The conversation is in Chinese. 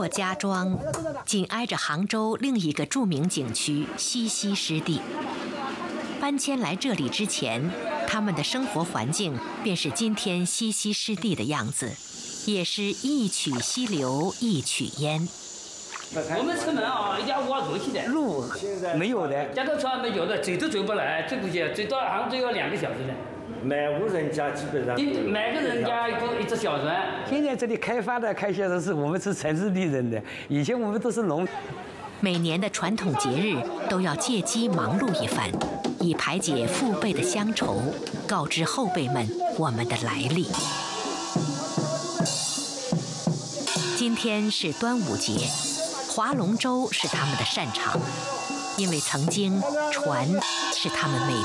骆家庄紧挨着杭州另一个著名景区西溪湿地。搬迁来这里之前，他们的生活环境便是今天西溪湿地的样子，也是一曲溪流一曲烟。 我们出门啊，一定要挖出去的。 路没有的， 脚踏车没有的，走都走不来，走过去走到杭州要2个小时的。 每户人家基本上， 每个人家一只小船。 现在这里开发的开销的是我们是城市里人的，以前我们都是农。 每年的传统节日都要借机忙碌一番，以排解父辈的乡愁，告知后辈们我们的来历。今天是端午节，划龙舟是他们的擅长，因为曾经船是他们每